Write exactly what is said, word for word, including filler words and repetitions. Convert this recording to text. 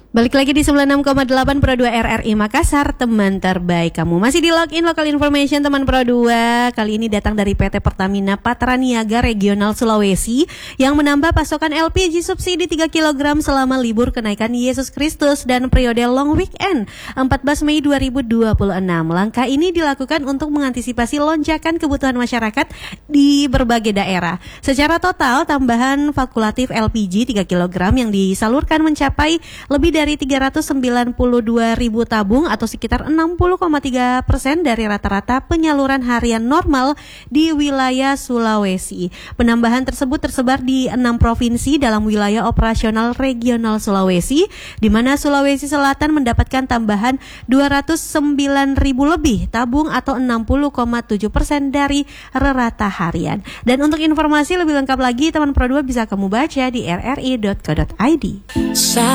Balik lagi di sembilan puluh enam koma delapan Pro dua R R I Makassar, teman terbaik kamu. Masih di Login Local Information teman Pro dua. Kali ini datang dari P T Pertamina Patraniaga Regional Sulawesi yang menambah pasokan L P G subsidi tiga kilogram selama libur kenaikan Yesus Kristus dan periode long weekend empat belas Mei dua ribu dua puluh enam. Langkah ini dilakukan untuk mengantisipasi lonjakan kebutuhan masyarakat di berbagai daerah. Secara total, tambahan fakultatif L P G tiga kilogram yang disalurkan mencapai lebih dari dari tiga ratus sembilan puluh dua ribu tabung atau sekitar enam puluh koma tiga persen dari rata-rata penyaluran harian normal di wilayah Sulawesi. Penambahan tersebut tersebar di enam provinsi dalam wilayah operasional regional Sulawesi, di mana Sulawesi Selatan mendapatkan tambahan dua ratus sembilan ribu lebih tabung atau enam puluh koma tujuh persen dari rata harian. Dan untuk informasi lebih lengkap lagi, teman Pro dua bisa kamu baca di r r i dot co dot i d.